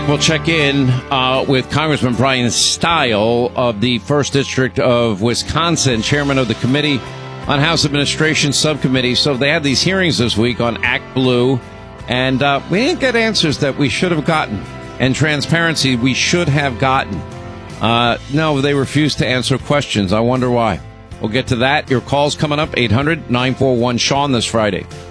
We'll check in with Congressman Brian Steil of the 1st District of Wisconsin, chairman of the Committee on House Administration Subcommittee. So they had these hearings this week on Act Blue, and we didn't get answers that we should have gotten, and transparency we should have gotten. No, they refused to answer questions. I wonder why. We'll get to that. Your call's coming up, 800-941-SEAN this Friday.